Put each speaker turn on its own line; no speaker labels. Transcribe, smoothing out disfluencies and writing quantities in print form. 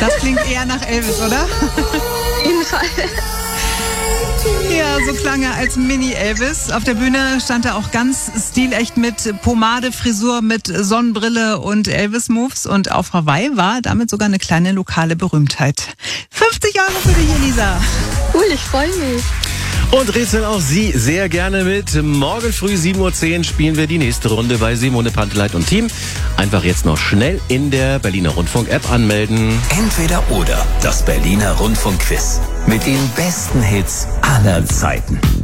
Das klingt eher nach Elvis, oder?
Auf jeden Fall.
Ja, so klang er als Mini-Elvis. Auf der Bühne stand er auch ganz stilecht mit Pomade, Frisur, mit Sonnenbrille und Elvis-Moves. Und auf Hawaii war damit sogar eine kleine lokale Berühmtheit. 50 Euro für dich, Elisa.
Cool, ich freue mich.
Und rätseln auch Sie sehr gerne mit. Morgen früh 7.10 Uhr spielen wir die nächste Runde bei Simone Panteleit und Team. Einfach jetzt noch schnell in der Berliner Rundfunk-App anmelden.
Entweder oder, das Berliner Rundfunk-Quiz. Mit den besten Hits aller Zeiten.